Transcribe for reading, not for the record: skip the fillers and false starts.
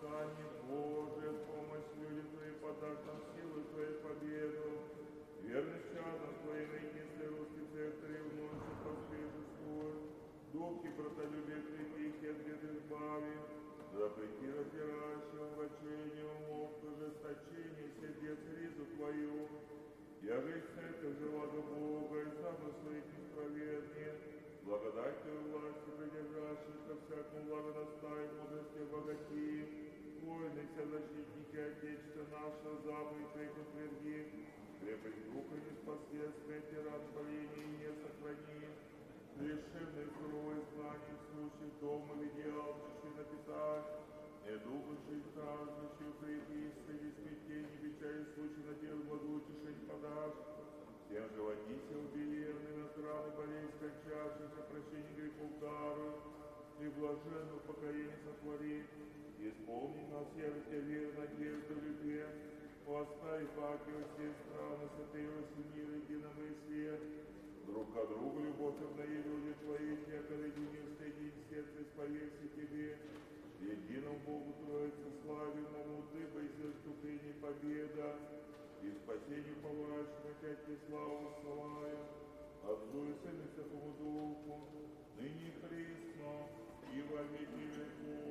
восстание Божие, помощь людям Твоим, подашь нам силу Твою победу. Верность чадом Твоим, единственной русской церкви, вновь поспешествует. Дух и братолюбие крепи, их от бед избави. Запрети раздирающим врачению умов, ожесточение сердец ризу Твою. Я же и церковь жила до Бога, и замыслы их несправедные. Благодать Твою власти придержащих, ко всякому благонастаю, мудрости обогати. Вольны все защитники Отечества нашего, заповедь Твоих утверди. Крепость духа не спаси, смерти рад боления и не сохрани. Лишенный суровой знаний, слушай дома, веди алчущий напитать. Не души страждущий, укрепи, среди смятений, вечай случай на тело благоутешень подашь. Всем же водися убиенный, на страны болезнь скончавших, о прощении грехов даруй, и блаженную покаяние сотвори. Исполни нас, явите веру, надежду, любви. Восстави паки все страны, сотворилось мир единомыслие. Друг к другу любовь обнови люди Твои, некогда единил среди сердца, исповедься Тебе. Единому Богу Троице славенному, Ты бы из заступлений победа, и спасению поважно, опять Тебе славу славаю, Отцу и Сыну и Святому Духу, ныне и присно, и во веки веков.